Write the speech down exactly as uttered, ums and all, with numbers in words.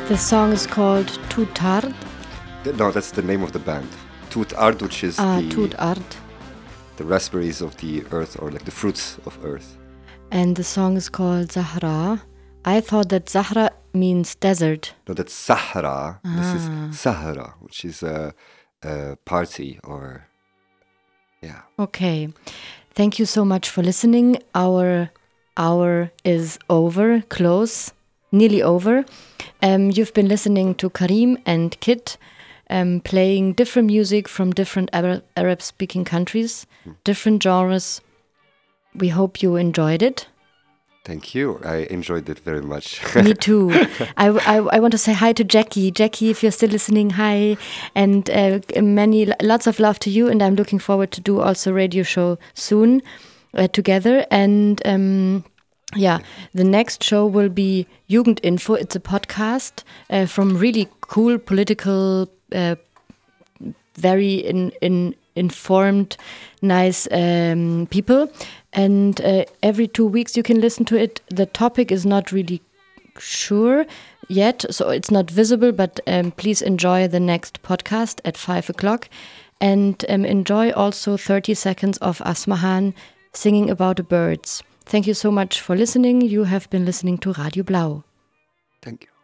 The song is called Tut Ard. No, that's the name of the band. Tut Ard, which is Ah, the, Tut Ard. the raspberries of the earth, or like the fruits of earth. And the song is called Zahra. I thought that Zahra means desert. No, that's Sahara. Ah. This is Sahara, which is a, a party or, yeah. Okay. Thank you so much for listening. Our hour is over, close, nearly over. Um, you've been listening to Karim and Kit um, playing different music from different Arab- Arab-speaking countries, mm. different genres. We hope you enjoyed it. Thank you. I enjoyed it very much. Me too. I, I, I want to say hi to Jackie. Jackie, if you're still listening, hi. And uh, many, lots of love to you. And I'm looking forward to do also a radio show soon uh, together. And um, yeah, the next show will be Jugendinfo. It's a podcast uh, from really cool political, uh, very in, in informed, nice um, people. And uh, every two weeks you can listen to it. The topic is not really sure yet, so it's not visible, but um, please enjoy the next podcast at five o'clock. And um, enjoy also thirty seconds of Asmahan singing about the birds. Thank you so much for listening. You have been listening to Radio Blau. Thank you.